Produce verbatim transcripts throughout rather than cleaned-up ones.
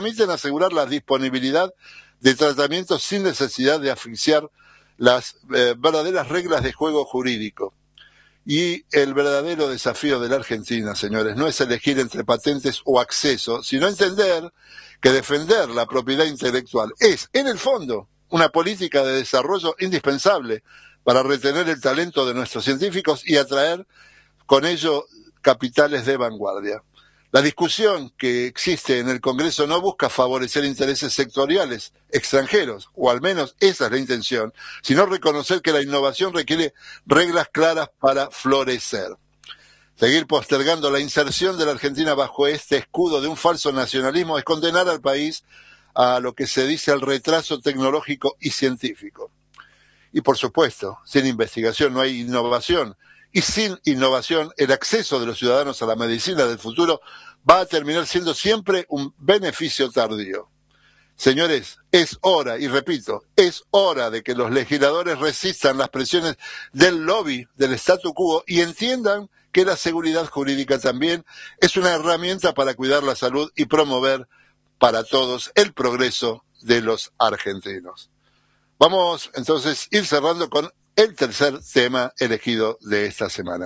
permiten asegurar la disponibilidad de tratamientos sin necesidad de asfixiar las eh, verdaderas reglas de juego jurídico. Y el verdadero desafío de la Argentina, señores, no es elegir entre patentes o acceso, sino entender que defender la propiedad intelectual es, en el fondo, una política de desarrollo indispensable para retener el talento de nuestros científicos y atraer con ello capitales de vanguardia. La discusión que existe en el Congreso no busca favorecer intereses sectoriales extranjeros, o al menos esa es la intención, sino reconocer que la innovación requiere reglas claras para florecer. Seguir postergando la inserción de la Argentina bajo este escudo de un falso nacionalismo es condenar al país a lo que se dice al retraso tecnológico y científico. Y por supuesto, sin investigación no hay innovación. Y sin innovación, el acceso de los ciudadanos a la medicina del futuro va a terminar siendo siempre un beneficio tardío. Señores, es hora, y repito, es hora de que los legisladores resistan las presiones del lobby, del statu quo, y entiendan que la seguridad jurídica también es una herramienta para cuidar la salud y promover para todos el progreso de los argentinos. Vamos entonces a ir cerrando con el tercer tema elegido de esta semana.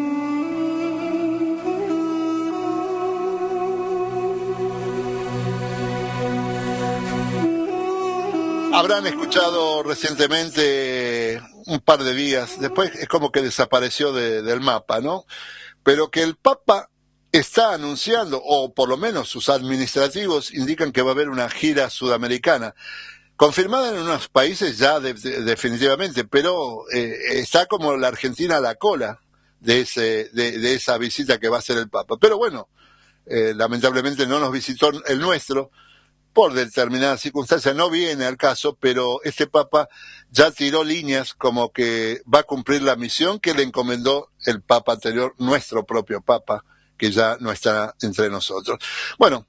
Habrán escuchado recientemente, un par de días, después es como que desapareció de, del mapa, ¿no? Pero que el Papa está anunciando, o por lo menos sus administrativos indican que va a haber una gira sudamericana, confirmada en unos países ya de, de, definitivamente, pero eh, está como la Argentina a la cola de, ese, de, de esa visita que va a hacer el Papa. Pero bueno, eh, lamentablemente no nos visitó el nuestro, por determinadas circunstancias, no viene al caso, pero este Papa ya tiró líneas como que va a cumplir la misión que le encomendó el Papa anterior, nuestro propio Papa, que ya no está entre nosotros. Bueno,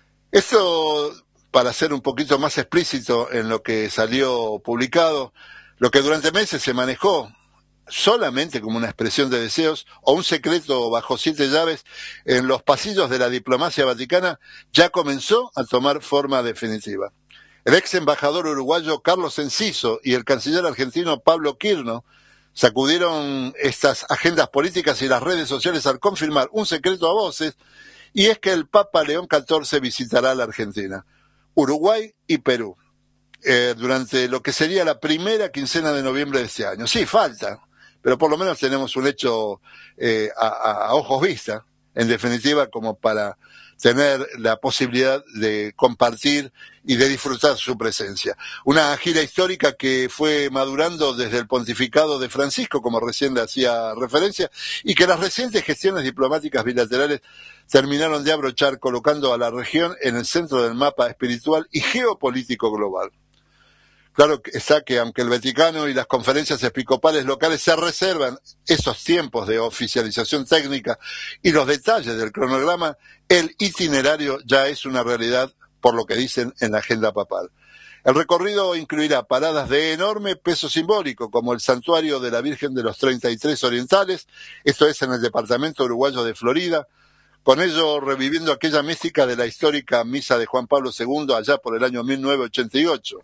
esto, para ser un poquito más explícito en lo que salió publicado, lo que durante meses se manejó solamente como una expresión de deseos o un secreto bajo siete llaves en los pasillos de la diplomacia vaticana, ya comenzó a tomar forma definitiva. El ex embajador uruguayo Carlos Enciso y el canciller argentino Pablo Quirno sacudieron estas agendas políticas y las redes sociales al confirmar un secreto a voces, y es que el Papa León catorce visitará la Argentina, Uruguay y Perú, eh, durante lo que sería la primera quincena de noviembre de este año. Sí, falta, pero por lo menos tenemos un hecho eh, a, a, a ojos vista, en definitiva, como para tener la posibilidad de compartir y de disfrutar su presencia. Una gira histórica que fue madurando desde el pontificado de Francisco, como recién le hacía referencia, y que las recientes gestiones diplomáticas bilaterales terminaron de abrochar, colocando a la región en el centro del mapa espiritual y geopolítico global. Claro está que aunque el Vaticano y las conferencias episcopales locales se reservan esos tiempos de oficialización técnica y los detalles del cronograma, el itinerario ya es una realidad por lo que dicen en la agenda papal. El recorrido incluirá paradas de enorme peso simbólico, como el Santuario de la Virgen de los treinta y tres Orientales, esto es en el departamento uruguayo de Florida, con ello reviviendo aquella mística de la histórica misa de Juan Pablo segundo allá por el año mil novecientos ochenta y ocho.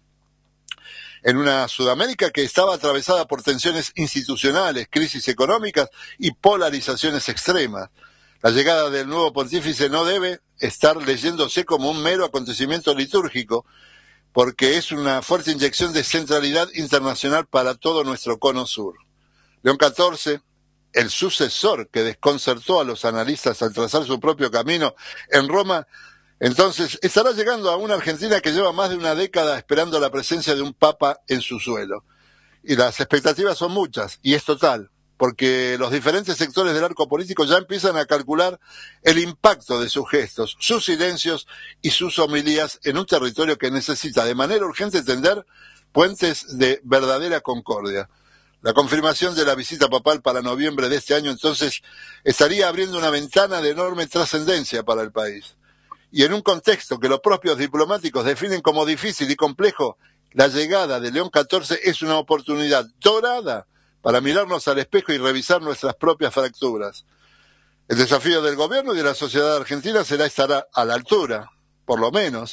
En una Sudamérica que estaba atravesada por tensiones institucionales, crisis económicas y polarizaciones extremas. La llegada del nuevo pontífice no debe estar leyéndose como un mero acontecimiento litúrgico, porque es una fuerte inyección de centralidad internacional para todo nuestro cono sur. León catorce, el sucesor que desconcertó a los analistas al trazar su propio camino en Roma, entonces estará llegando a una Argentina que lleva más de una década esperando la presencia de un papa en su suelo. Y las expectativas son muchas, y es total, porque los diferentes sectores del arco político ya empiezan a calcular el impacto de sus gestos, sus silencios y sus homilías en un territorio que necesita de manera urgente tender puentes de verdadera concordia. La confirmación de la visita papal para noviembre de este año, entonces, estaría abriendo una ventana de enorme trascendencia para el país. Y en un contexto que los propios diplomáticos definen como difícil y complejo, la llegada de León catorce es una oportunidad dorada para mirarnos al espejo y revisar nuestras propias fracturas. El desafío del gobierno y de la sociedad argentina será estar a la altura, por lo menos,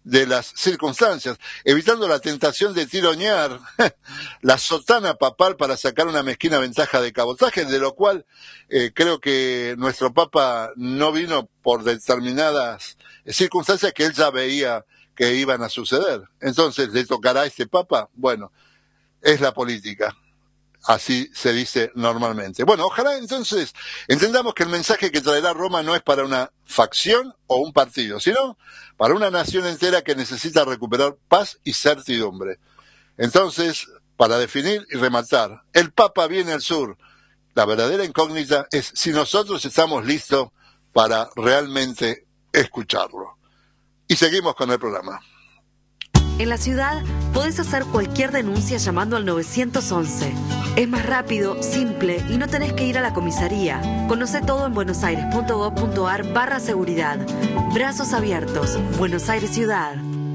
de las circunstancias, evitando la tentación de tironear la sotana papal para sacar una mezquina ventaja de cabotaje, de lo cual eh, creo que nuestro Papa no vino por determinadas circunstancias que él ya veía que iban a suceder. Entonces, ¿le tocará a este Papa? Bueno, es la política. Así se dice normalmente. Bueno, ojalá entonces entendamos que el mensaje que traerá Roma no es para una facción o un partido, sino para una nación entera que necesita recuperar paz y certidumbre. Entonces, para definir y rematar, el Papa viene al sur. La verdadera incógnita es si nosotros estamos listos para realmente escucharlo. Y seguimos con el programa. En la ciudad podés hacer cualquier denuncia llamando al nueve once. Es más rápido, simple y no tenés que ir a la comisaría. Conocé todo en buenosaires punto gov punto ar barra seguridad. Brazos abiertos. Buenos Aires Ciudad.